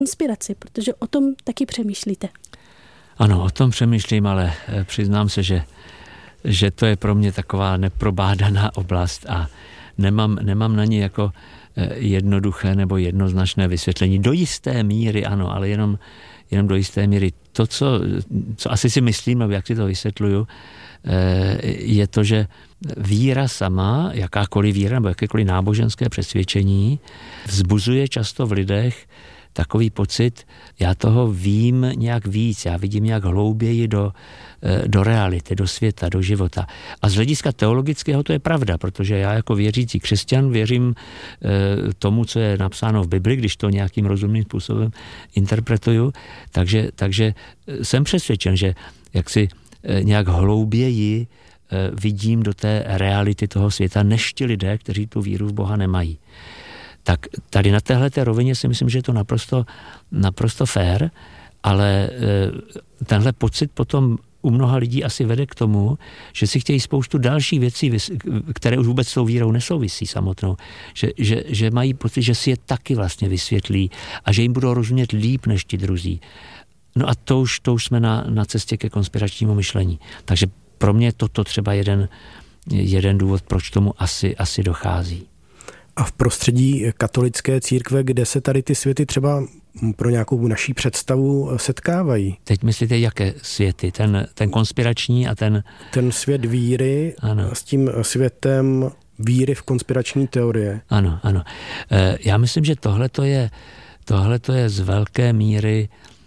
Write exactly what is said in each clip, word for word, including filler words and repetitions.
konspiraci, protože o tom taky přemýšlíte. Ano, o tom přemýšlím, ale přiznám se, že, že to je pro mě taková neprobádaná oblast a nemám, nemám na ní jako jednoduché nebo jednoznačné vysvětlení. Do jisté míry ano, ale jenom, jenom do jisté míry. To, co, co asi si myslím, nebo jak si to vysvětluju, je to, že víra sama, jakákoliv víra nebo jakékoliv náboženské přesvědčení vzbuzuje často v lidech takový pocit, já toho vím nějak víc, já vidím nějak hlouběji do, do reality, do světa, do života. A z hlediska teologického to je pravda, protože já jako věřící křesťan věřím tomu, co je napsáno v Bibli, když to nějakým rozumným způsobem interpretuju, takže, takže jsem přesvědčen, že jaksi nějak hlouběji vidím do té reality toho světa, než ti lidé, kteří tu víru v Boha nemají. Tak tady na téhleté rovině si myslím, že je to naprosto, naprosto fair, ale tenhle pocit potom u mnoha lidí asi vede k tomu, že si chtějí spoustu dalších věcí, které už vůbec s tou vírou nesouvisí samotnou, že, že, že mají pocit, že si je taky vlastně vysvětlí a že jim budou rozumět líp než ti druzí. No a to už, to už jsme na, na cestě ke konspiračnímu myšlení. Takže pro mě toto třeba jeden, jeden důvod, proč tomu asi, asi dochází. A v prostředí katolické církve, kde se tady ty světy třeba pro nějakou naší představu setkávají? Teď myslíte, jaké světy? Ten, ten konspirační a ten... Ten svět víry ano. S tím světem víry v konspirační teorie. Ano, ano. Já myslím, že tohleto je, tohleto je z velké míry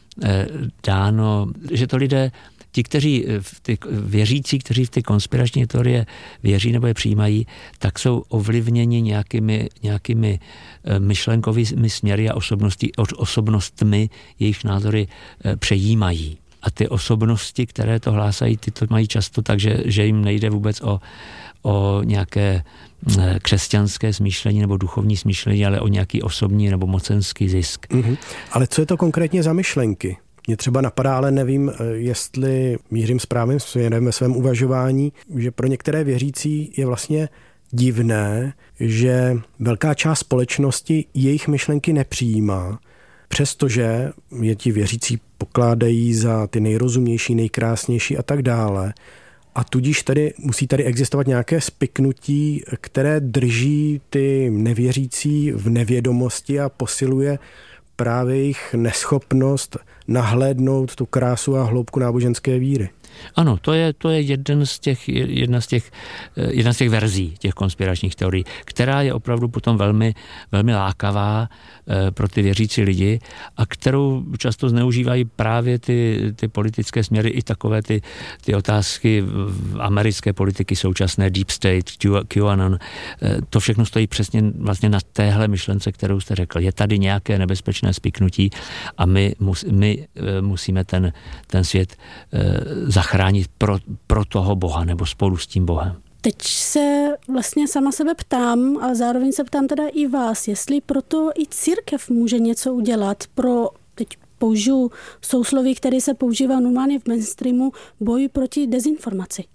dáno, že to lidé, ti, kteří v ty věřící, kteří v ty konspirační teorie věří nebo je přijímají, tak jsou ovlivněni nějakými, nějakými myšlenkovými směry a osobnosti, osobnostmi, jejich názory přejímají. A ty osobnosti, které to hlásají, ty to mají často tak, že, že jim nejde vůbec o, o nějaké křesťanské smýšlení nebo duchovní smýšlení, ale o nějaký osobní nebo mocenský zisk. Mm-hmm. Ale co je to konkrétně za myšlenky? Mě třeba napadá, ale nevím, jestli mířím správným směrem ve svém uvažování, že pro některé věřící je vlastně divné, že velká část společnosti jejich myšlenky nepřijímá, přestože je ti věřící pokládají za ty nejrozumnější, nejkrásnější a tak dále. A tudíž tady musí tady existovat nějaké spiknutí, které drží ty nevěřící v nevědomosti a posiluje právě jejich neschopnost nahlédnout tu krásu a hloubku náboženské víry. Ano, to je, to je jeden z těch, jedna, z těch, jedna z těch verzí těch konspiračních teorií, která je opravdu potom velmi, velmi lákavá pro ty věřící lidi a kterou často zneužívají právě ty, ty politické směry i takové ty, ty otázky americké politiky současné, Deep State, QAnon. To všechno stojí přesně vlastně na téhle myšlence, kterou jste řekl. Je tady nějaké nebezpečné spiknutí a my, mus, my musíme ten, ten svět zachránit pro, pro toho Boha nebo spolu s tím Bohem. Teď se vlastně sama sebe ptám, ale zároveň se ptám teda i vás, jestli proto i církev může něco udělat pro, teď použiju sousloví, které se používá normálně v mainstreamu, boj proti dezinformaci.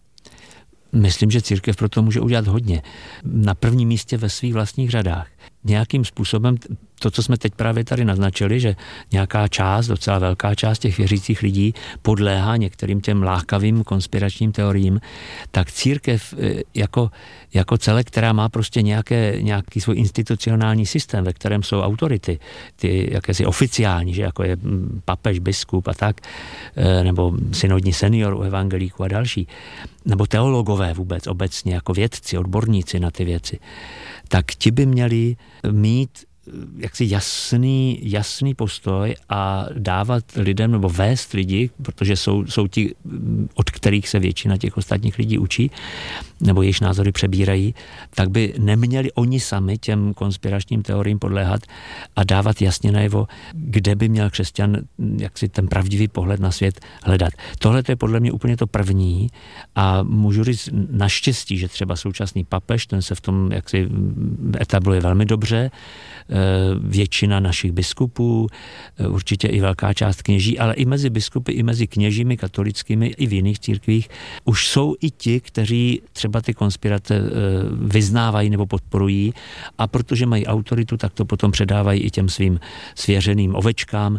Myslím, že církev proto může udělat hodně. Na prvním místě ve svých vlastních řadách. Nějakým způsobem, to, co jsme teď právě tady naznačili, že nějaká část, docela velká část těch věřících lidí podléhá některým těm lákavým konspiračním teoriím, tak církev jako, jako celek, která má prostě nějaké, nějaký svůj institucionální systém, ve kterém jsou autority, ty jakési oficiální, že jako je papež, biskup a tak, nebo synodní senior u evangelíků a další, nebo teologové vůbec obecně, jako vědci, odborníci na ty věci, tak ti by měli mít jaksi jasný, jasný postoj a dávat lidem nebo vést lidi, protože jsou, jsou ti, od kterých se většina těch ostatních lidí učí, nebo jejich názory přebírají, tak by neměli oni sami těm konspiračním teoriím podléhat a dávat jasně najevo, kde by měl křesťan jaksi ten pravdivý pohled na svět hledat. Tohle je podle mě úplně to první a můžu říct naštěstí, že třeba současný papež, ten se v tom jaksi etabluje velmi dobře, většina našich biskupů, určitě i velká část kněží, ale i mezi biskupy, i mezi kněžími katolickými, i v jiných církvích už jsou i ti, kteří třeba třeba ty konspirace vyznávají nebo podporují a protože mají autoritu, tak to potom předávají i těm svým svěřeným ovečkám,